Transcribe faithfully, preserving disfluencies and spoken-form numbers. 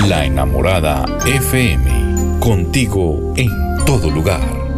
La Enamorada F M. Contigo en todo lugar.